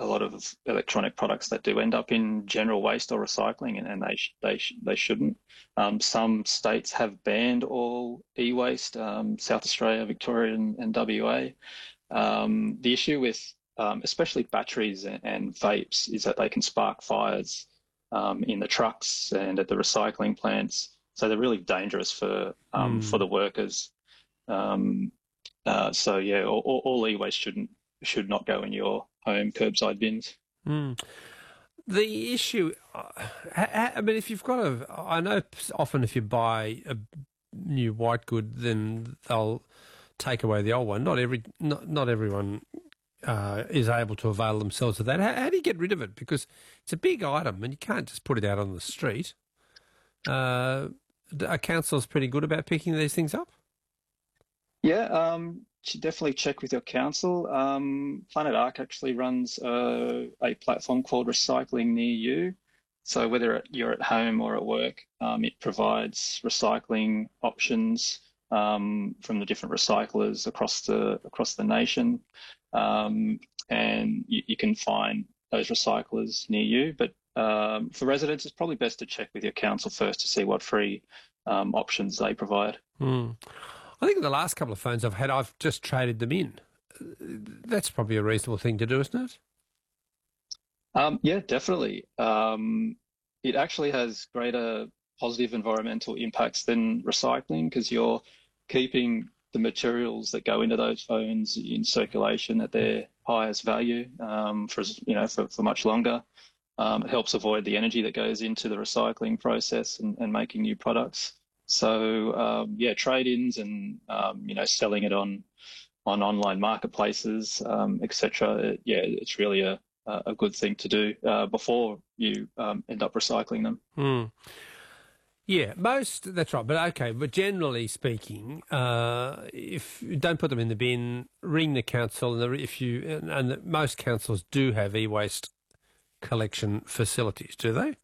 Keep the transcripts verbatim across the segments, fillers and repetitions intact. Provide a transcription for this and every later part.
a lot of electronic products that do end up in general waste or recycling, and, and they sh- they sh- they shouldn't. Um, some states have banned all e-waste, um, South Australia, Victoria, and, and W A. Um, the issue with um, especially batteries and, and vapes is that they can spark fires um, in the trucks and at the recycling plants. So they're really dangerous for um, Mm. for the workers. Um, uh, so yeah, all, all all e-waste shouldn't should not go in your home curbside bins. Mm. The issue, uh, ha- I mean, if you've got a, I know often if you buy a new white good, then they'll take away the old one. Not every, not not everyone uh, is able to avail themselves of that. How, how do you get rid of it? Because it's a big item, and you can't just put it out on the street. Uh, are councils pretty good about picking these things up? Yeah, um, should definitely check with your council. Um, Planet Arc actually runs uh, a platform called Recycling Near You. So whether you're at home or at work, um, it provides recycling options um, from the different recyclers across the across the nation, um, and you, you can find those recyclers near you. But um, for residents, it's probably best to check with your council first to see what free um, options they provide. Mm. I think the last couple of phones I've had, I've just traded them in. That's probably a reasonable thing to do, isn't it? Um, yeah, definitely. Um, it actually has greater positive environmental impacts than recycling because you're keeping the materials that go into those phones in circulation at their highest value um, for you know for, for much longer. Um, it helps avoid the energy that goes into the recycling process and, and making new products. So um, yeah, trade-ins and um, you know selling it on on online marketplaces, um, et cetera. Yeah, it's really a a good thing to do uh, before you um, end up recycling them. Mm. Yeah, most, that's right. But okay, but generally speaking, uh, if you don't put them in the bin, ring the council, and the, if you and, and the, most councils do have e-waste collection facilities, do they?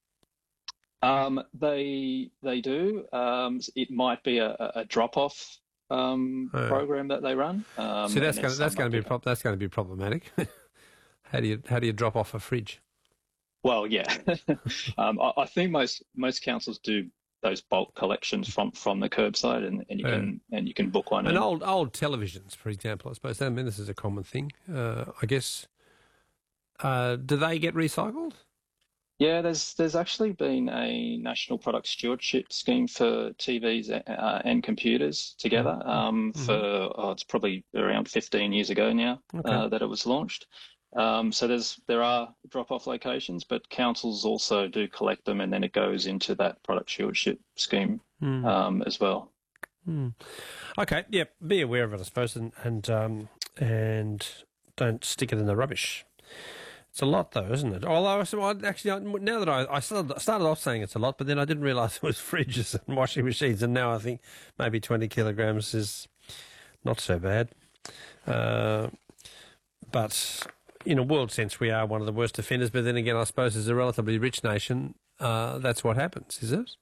Um, they they do. Um, it might be a, a drop-off um, Oh. program that they run. Um, See, that's and then going to, that's some going to be might a prob- that's going to be problematic. How do you how do you drop off a fridge? Well, yeah. um, I, I think most most councils do those bulk collections from, from the curbside, and, and you Yeah. can and you can book one. And in. old old televisions, for example, I suppose. I mean, this is a common thing. Uh, I guess. Uh, do they get recycled? Yeah, there's there's actually been a national product stewardship scheme for T Vs uh, and computers together um, Mm-hmm. for oh, it's probably around fifteen years ago now Okay. uh, that it was launched. Um, so there's there are drop-off locations, but councils also do collect them, and then it goes into that product stewardship scheme Mm. um, as well. Mm. Okay, yeah, be aware of it, I suppose, and and, um, and don't stick it in the rubbish. It's a lot, though, isn't it? Although, so I, actually, I- now that I, I started, started off saying it's a lot, but then I didn't realise it was fridges and washing machines, and now I think maybe twenty kilograms is not so bad. Uh, but in a world sense, we are one of the worst offenders, but then again, I suppose as a relatively rich nation, uh, that's what happens, is it?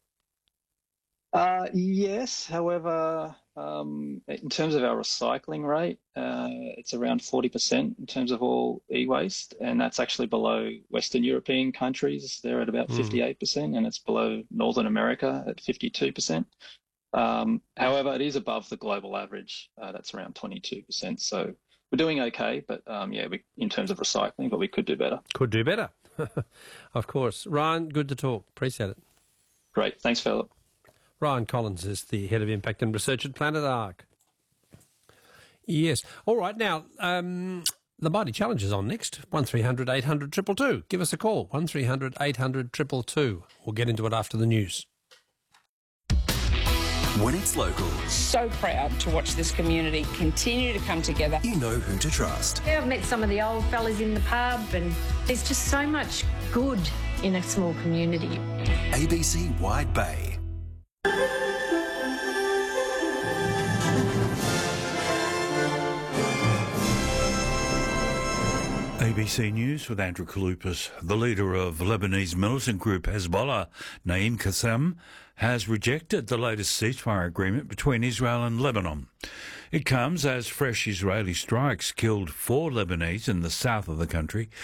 Uh, yes, however, um, in terms of our recycling rate, uh, it's around forty percent in terms of all e-waste, and that's actually below Western European countries. They're at about Mm. fifty-eight percent, and it's below Northern America at fifty-two percent. Um, however, it is above the global average. Uh, that's around twenty-two percent. So we're doing okay, but um, yeah, we, in terms of recycling, but we could do better. Could do better. Of course. Ryan, good to talk. Appreciate it. Great. Thanks, Philip. Ryan Collins is the Head of Impact and Research at Planet Arc. Yes. All right. Now, um, the Mighty Challenge is on next. one three hundred eight hundred two two two. Give us a call. one three hundred eight hundred two two two. We'll get into it after the news. When it's local, So proud to watch this community continue to come together. you know who to trust. Yeah, I've met some of the old fellas in the pub, and there's just so much good in a small community. A B C Wide Bay. A B C News with Andrew Kalupas. The leader of Lebanese militant group Hezbollah, Naim Qassem, has rejected the latest ceasefire agreement between Israel and Lebanon. It comes as fresh Israeli strikes killed four Lebanese in the south of the country,